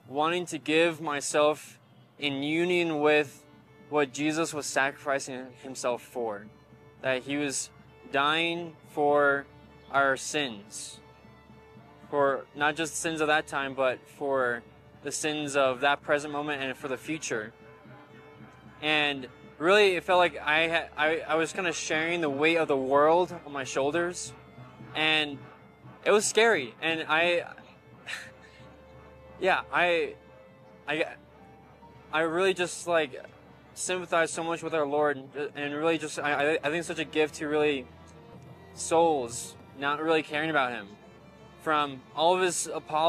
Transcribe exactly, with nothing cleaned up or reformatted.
wanting to give myself in union with what Jesus was sacrificing himself for. That he was dying for our sins. For not just the sins of that time, but for the sins of that present moment and for the future. And really, it felt like I, had, I, I was kind of sharing the weight of the world on my shoulders. And it was scary. And I, yeah, I, I, I really just like sympathize so much with our Lord, and really just, I, I think it's such a gift to really souls not really caring about him. From all of his apologies